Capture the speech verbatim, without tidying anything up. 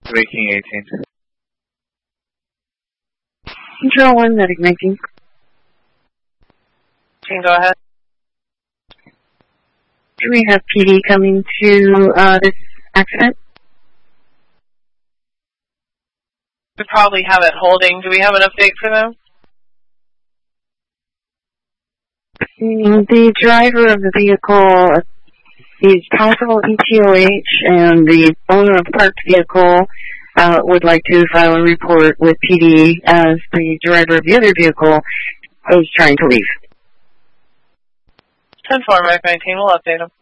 Waking eighteen. Control one, medic nineteen. Can go ahead. Do we have P D coming to uh, this accident? We probably have it holding. Do we have an update for them? The driver of the vehicle is possible E T O H, and the owner of the parked vehicle uh, would like to file a report with P D as the driver of the other vehicle is trying to leave. ten four, Mike nineteen, we'll update them.